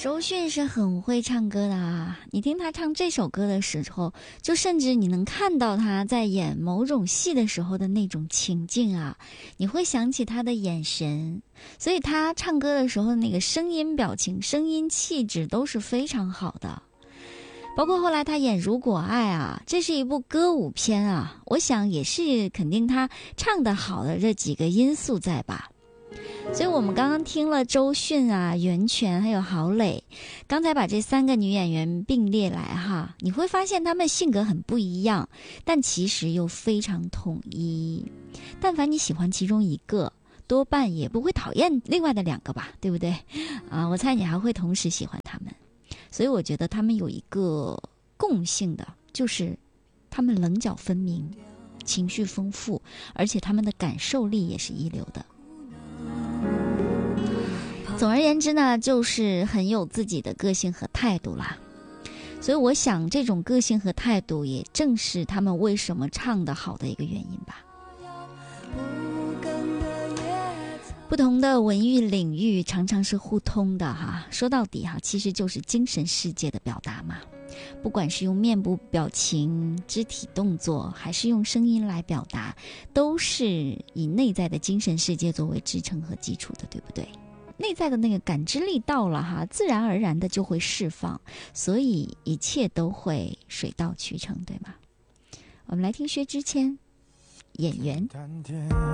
周迅是很会唱歌的啊，你听他唱这首歌的时候，就甚至你能看到他在演某种戏的时候的那种情境啊，你会想起他的眼神，所以他唱歌的时候那个声音表情、声音气质都是非常好的。包括后来他演《如果爱》啊，这是一部歌舞片啊，我想也是肯定他唱得好的这几个因素在吧。所以我们刚刚听了周迅啊、袁泉还有郝蕾，刚才把这3个女演员并列来哈，你会发现她们性格很不一样，但其实又非常统一。但凡你喜欢其中一个，多半也不会讨厌另外的2个吧，对不对？我猜你还会同时喜欢她们。所以我觉得她们有一个共性的，就是她们棱角分明，情绪丰富，而且她们的感受力也是一流的。总而言之呢，就是很有自己的个性和态度啦。所以我想这种个性和态度也正是他们为什么唱得好的一个原因吧。不同的文艺领域常常是互通的哈，说到底哈，其实就是精神世界的表达嘛。不管是用面部表情、肢体动作，还是用声音来表达，都是以内在的精神世界作为支撑和基础的，对不对？内在的那个感知力到了哈，自然而然的就会释放，所以一切都会水到渠成，对吗？我们来听薛之谦，演员。